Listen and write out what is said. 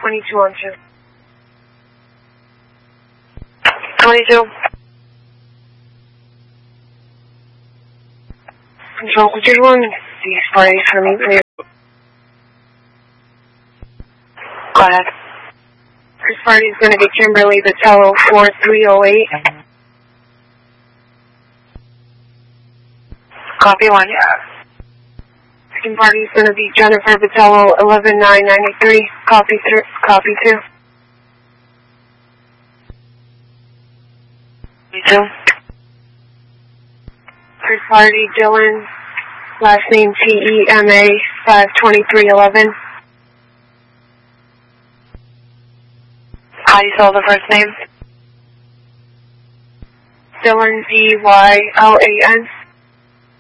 22 on 2. 22. Control, could you run these parties for me, please? Go ahead. First party is going to be Kimberly Vitello 4308. Copy 1. Second party is going to be Jennifer Vitello 11993. Copy 2. 2. Third party Dylan, last name TEMA 52311. How do you spell the first name? Dylan, DYLAN.